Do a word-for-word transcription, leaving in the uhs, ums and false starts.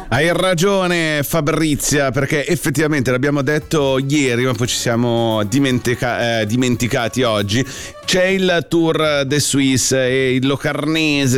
Hai ragione Fabrizia, perché effettivamente l'abbiamo detto ieri, ma poi ci siamo dimentica- eh, dimenticati oggi. C'è il Tour de Suisse e il Locarnese